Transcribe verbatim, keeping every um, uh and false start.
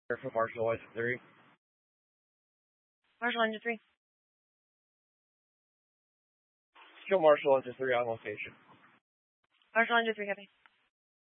Here for Marshall Engine three. Marshall Engine three. Show Marshall Engine three on location. Marshall Engine three, copy.